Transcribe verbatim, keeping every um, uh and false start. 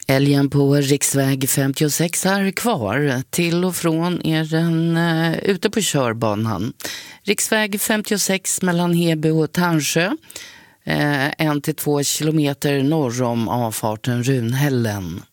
Älgen på riksväg femtiosex är kvar. Till och från är den uh, ute på körbanan. Riksväg femtiosex mellan Heby och Tärnsjö. Uh, en till två kilometer norr om avfarten Runhällen.